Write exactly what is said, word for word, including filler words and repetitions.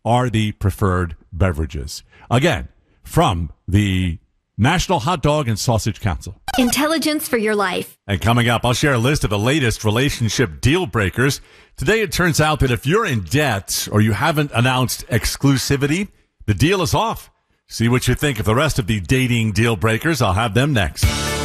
are the preferred beverages. Again, from the National Hot Dog and Sausage Council. Intelligence for your life. And coming up, I'll share a list of the latest relationship deal breakers. Today, it turns out that if you're in debt or you haven't announced exclusivity, the deal is off. See what you think of the rest of the dating deal breakers. I'll have them next.